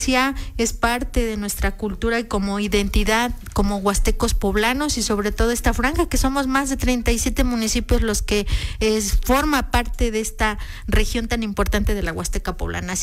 es parte de nuestra cultura y como identidad, como huastecos poblanos y sobre todo esta franja, que somos más de 37 municipios los que forma parte de esta región tan importante de la Huasteca Poblana.